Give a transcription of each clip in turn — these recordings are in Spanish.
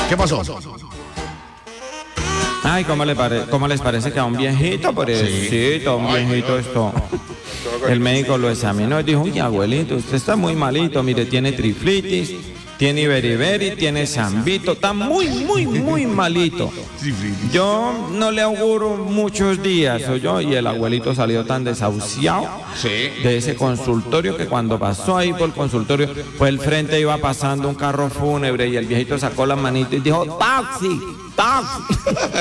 ¿Qué pasó? Ay, ¿cómo les parece que a un viejito, pobrecito, un viejito esto? El médico lo examinó y dijo, uy, abuelito, usted está muy malito, mire, tiene triflitis, tiene beriberi, tiene zambito, está muy malito. Yo no le auguro muchos días, yo, y el abuelito salió tan desahuciado de ese consultorio que cuando pasó ahí por el consultorio, pues el frente iba pasando un carro fúnebre y el viejito sacó la manita y dijo, ¡taxi! ¡Taxi!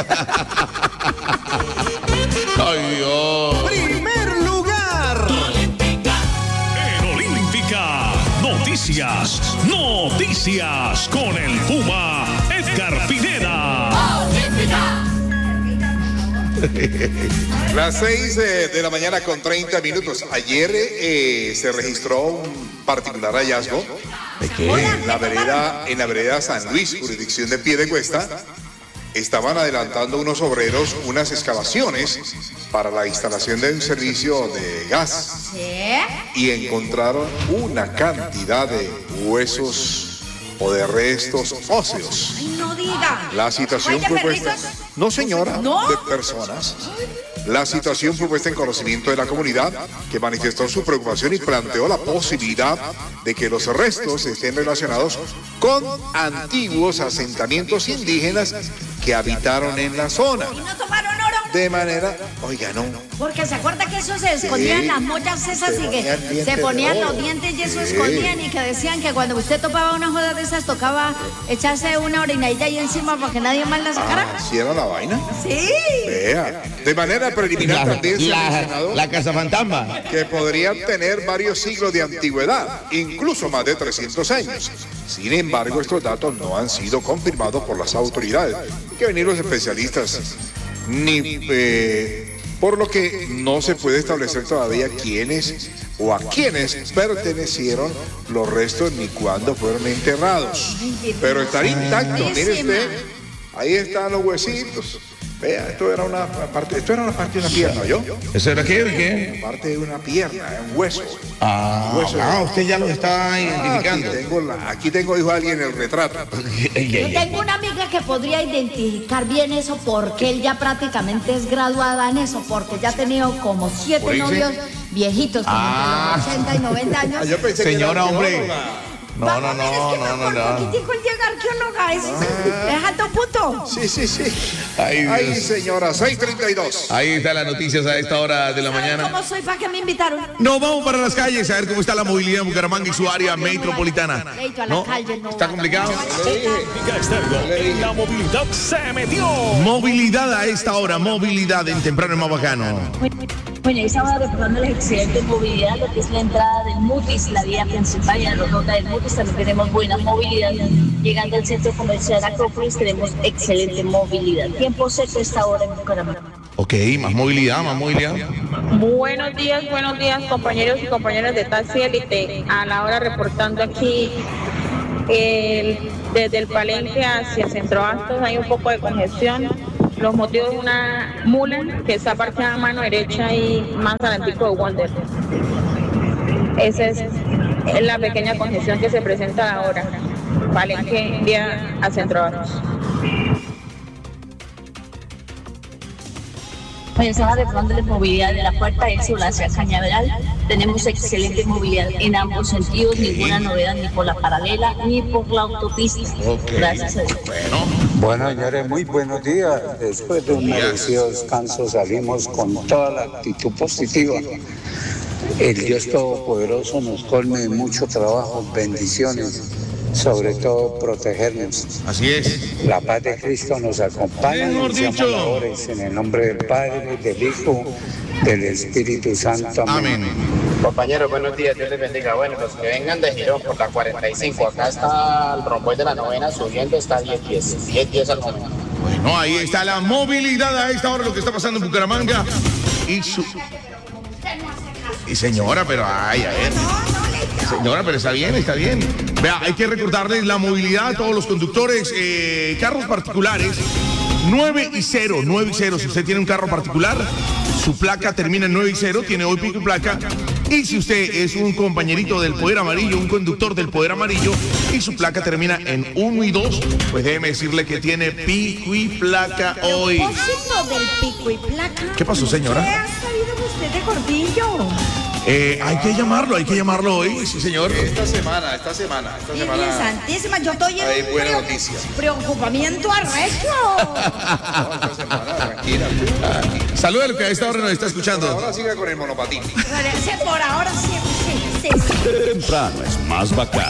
¡Ay, Dios! Primer lugar. En Olímpica, noticias con el Puma Edgar Pineda. Las 6 de la mañana con 30 minutos. Ayer se registró un particular hallazgo en la vereda San Luis, jurisdicción de Piedecuesta. Estaban adelantando unos obreros unas excavaciones para la instalación de un servicio de gas. Y encontraron una cantidad de huesos o de restos óseos. Ay, no diga. La situación fue puesta... No, señora, ¿no? De personas. La situación fue puesta en conocimiento de la comunidad, que manifestó su preocupación y planteó la posibilidad de que los restos estén relacionados con antiguos asentamientos indígenas que habitaron en la zona. ¿Y no tomaron oro? De manera, oiga, no. Porque se acuerda que eso se escondían las mollas esas y que se ponían los dientes y eso escondían y que decían que cuando usted topaba una joda de esas tocaba echarse una orinadilla ahí encima para que nadie más la sacara. ¿Sí era la vaina? Sí. Vea, de manera preliminar también se ha mencionado la casa fantasma, que podrían tener varios siglos de antigüedad, incluso más de 300 años. Sin embargo, estos datos no han sido confirmados por las autoridades. Hay que venir los especialistas, por lo que no se puede establecer todavía quiénes o a quiénes pertenecieron los restos ni cuándo fueron enterrados. Pero están intactos, mire usted, ahí están los huesitos. Vea, esto era una parte de una pierna, ¿yo? ¿Eso era qué? Parte de una pierna, un hueso. Usted ya lo está identificando. Aquí tengo, dijo alguien, el retrato. Yo tengo una amiga que podría identificar bien eso porque él ya prácticamente es graduada en eso, porque ya ha tenido como 7 novios viejitos, como entre los 80 y 90 años. Yo pensé Señora, que era hombre. No. Poquitico el llegar que uno deja tu puto. Sí. Ay, Ay, señora, 6:32. Ahí están las noticias a esta hora de la mañana. ¿Cómo soy? ¿Para qué me invitaron? Nos vamos para las calles a ver cómo está la movilidad en Bucaramanga y su área metropolitana. A la calle, no. ¿Está complicado? Olímpica Estéreo, la movilidad se metió. Movilidad a esta hora, movilidad en temprano y más bacano. Bueno, estamos reportando el accidente de movilidad, lo que es la entrada del Mutis, la vía principal y la ruta del Mutis. También tenemos buena movilidad. Llegando al centro comercial Acrópolis tenemos excelente movilidad. Tiempo seco esta hora en Bucaramanga. Ok, más movilidad. Buenos días, compañeros y compañeras de Taxi Élite. A la hora reportando aquí desde el Palenque hacia Centro Bastos hay un poco de congestión. Los motivos de una mula que está parqueada a mano derecha y más adelantico de Wonder. Esa es la pequeña congestión que se presenta ahora. Palenque vía a Centro Bastos. Bueno, estamos reportando la movilidad de la Puerta del Sol hacia Cañaveral. Tenemos excelente movilidad en ambos sentidos, ninguna novedad ni por la paralela ni por la autopista. Gracias a Dios. Bueno, señores, muy buenos días. Después de un merecido descanso salimos con toda la actitud positiva. El Dios Todopoderoso nos colme de mucho trabajo, bendiciones, sobre todo protegernos. Así es. La paz de Cristo nos acompaña. Iniciamos labores en el nombre del Padre, del Hijo, del Espíritu Santo. Amén. Compañeros, buenos días, Dios les bendiga. Bueno, los que vengan de Girón por la 45, acá está el romboy de la novena subiendo, está 10 al momento. Bueno, ahí está la movilidad a esta hora, lo que está pasando en Bucaramanga. Y señora, pero a ver. Señora, pero está bien. Vea, hay que recordarles la movilidad a todos los conductes, carros particulares, 9 y 0. Si usted tiene un carro particular, su placa termina en 9 y 0, tiene hoy pico y placa. Y si usted es un compañerito del Poder Amarillo, un conductor del Poder Amarillo, y su placa termina en 1 y 2, pues déjeme decirle que tiene pico y placa hoy. Propósito del pico y placa. ¿Qué pasó, señora? ¿Qué ha sabido usted de Gordillo? Hay que llamarlo hoy, sí, señor. Esta semana. Virgen Santísima, yo estoy en Hay buena noticia. preocupamiento arrecho. Esta semana, tranquila. Saluda a lo que a esta hora nos está escuchando. Ahora siga con el monopatín. Por ahora sí. Temprano es más bacán.